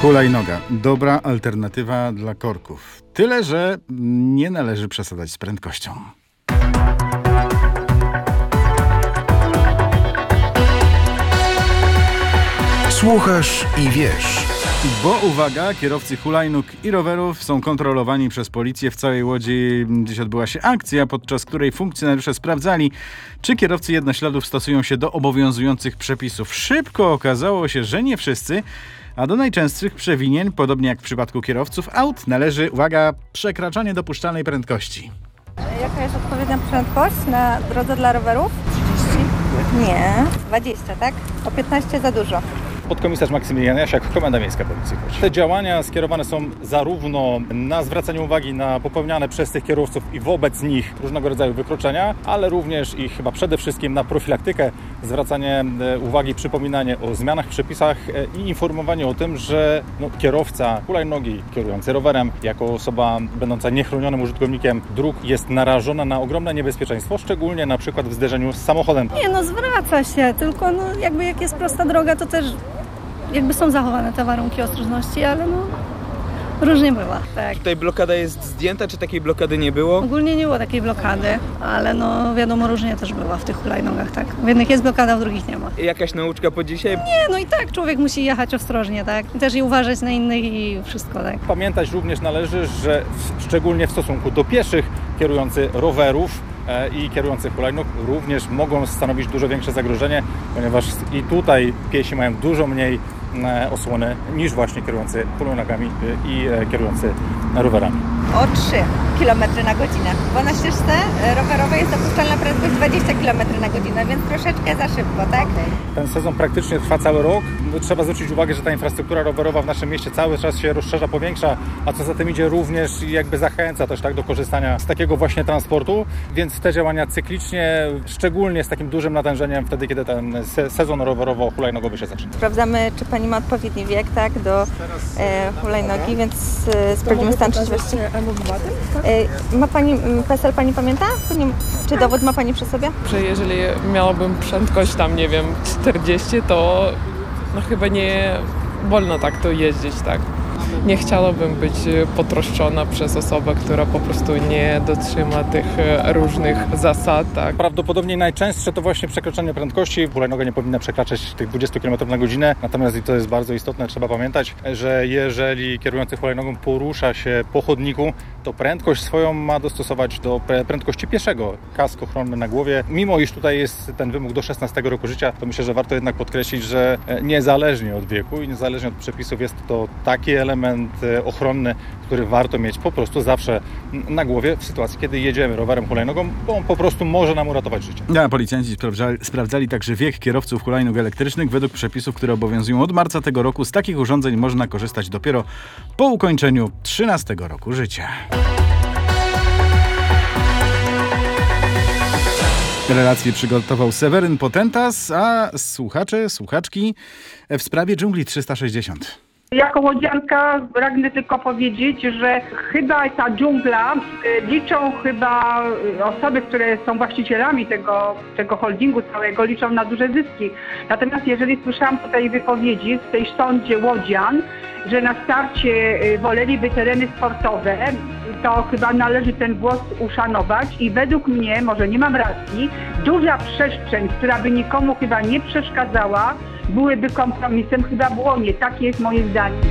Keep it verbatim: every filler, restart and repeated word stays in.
Hulajnoga. Dobra alternatywa dla korków. Tyle, że nie należy przesadzać z prędkością. Słuchasz i wiesz. Bo uwaga, kierowcy hulajnóg i rowerów są kontrolowani przez policję. W całej Łodzi dziś odbyła się akcja, podczas której funkcjonariusze sprawdzali, czy kierowcy jednośladów stosują się do obowiązujących przepisów. Szybko okazało się, że nie wszyscy, a do najczęstszych przewinień, podobnie jak w przypadku kierowców aut, należy, uwaga, przekraczanie dopuszczalnej prędkości. Jaka jest odpowiednia prędkość na drodze dla rowerów? trzydzieści? Nie, dwadzieścia, tak? O piętnaście za dużo. Podkomisarz Maksymilian Jasiak, Komenda Miejska Policji Łódź. Te działania skierowane są zarówno na zwracanie uwagi na popełniane przez tych kierowców i wobec nich różnego rodzaju wykroczenia, ale również i chyba przede wszystkim na profilaktykę, zwracanie uwagi, przypominanie o zmianach w przepisach i informowanie o tym, że no, kierowca hulajnogi kierujący rowerem jako osoba będąca niechronionym użytkownikiem dróg jest narażona na ogromne niebezpieczeństwo, szczególnie na przykład w zderzeniu z samochodem. Nie, no zwraca się, tylko no, jakby jak jest prosta droga, to też jakby są zachowane te warunki ostrożności, ale no różnie bywa. Tak. Tutaj blokada jest zdjęta, czy takiej blokady nie było? Ogólnie nie było takiej blokady, ale no wiadomo, różnie też bywa w tych hulajnogach, tak. W jednych jest blokada, w drugich nie ma. Jakaś nauczka po dzisiaj? Nie, no i tak człowiek musi jechać ostrożnie, tak. I też i uważać na innych i wszystko, tak. Pamiętać również należy, że w, szczególnie w stosunku do pieszych kierujący rowerów i kierujący hulajnóg również mogą stanowić dużo większe zagrożenie, ponieważ i tutaj piesi mają dużo mniej osłony niż właśnie kierujący hulajnogami i kierujący rowerami. O trzy kilometry na godzinę, bo na ścieżce rowerowej jest dopuszczalna prędkość dwadzieścia kilometrów na godzinę, więc troszeczkę za szybko, tak? Ten sezon praktycznie trwa cały rok. Trzeba zwrócić uwagę, że ta infrastruktura rowerowa w naszym mieście cały czas się rozszerza, powiększa, a co za tym idzie również jakby zachęca też tak do korzystania z takiego właśnie transportu, więc te działania cyklicznie, szczególnie z takim dużym natężeniem wtedy, kiedy ten sezon rowerowo-hulajnogowy się zaczyna. Sprawdzamy, czy pani ma odpowiedni wiek, tak, do e, hulajnogi, więc e, sprawdzimy stan trzeźwości. E, ma pani P E S E L, pani pamięta? Czy dowód ma pani przy sobie? Że jeżeli miałabym prędkość tam, nie wiem, czterdzieści, to no chyba nie wolno tak to jeździć, tak. Nie chciałabym być potroszczona przez osobę, która po prostu nie dotrzyma tych różnych zasad. Tak. Prawdopodobnie najczęstsze to właśnie przekroczenie prędkości. Hulajnoga nie powinna przekraczać tych dwudziestu kilometrów na godzinę. Natomiast i to jest bardzo istotne, trzeba pamiętać, że jeżeli kierujący hulajnogą porusza się po chodniku, to prędkość swoją ma dostosować do prędkości pieszego. Kask ochronny na głowie. Mimo iż tutaj jest ten wymóg do szesnastego roku życia, to myślę, że warto jednak podkreślić, że niezależnie od wieku i niezależnie od przepisów jest to taki element ochronny, który warto mieć po prostu zawsze na głowie w sytuacji, kiedy jedziemy rowerem, hulajnogą, bo on po prostu może nam uratować życie. Ja, policjanci sprawdzali, sprawdzali także wiek kierowców hulajnóg elektrycznych. Według przepisów, które obowiązują od marca tego roku, z takich urządzeń można korzystać dopiero po ukończeniu trzynastego roku życia. Relację przygotował Seweryn Potentas, a słuchacze, słuchaczki w sprawie dżungli trzysta sześćdziesiąt. Jako łodzianka pragnę tylko powiedzieć, że chyba ta dżungla liczą chyba osoby, które są właścicielami tego, tego holdingu całego, liczą na duże zyski. Natomiast jeżeli słyszałam tutaj wypowiedzi w tej sądzie łodzian, że na starcie woleliby tereny sportowe, to chyba należy ten głos uszanować i według mnie, może nie mam racji, duża przestrzeń, która by nikomu chyba nie przeszkadzała, byłyby kompromisem, chyba było nie. Takie jest moje zdanie.